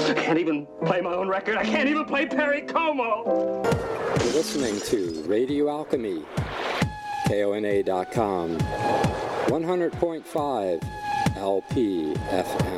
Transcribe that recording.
I can't even play my own record. I can't even play Perry Como. You're listening to Radio Alchemy, KONA.com, 100.5 LP FM.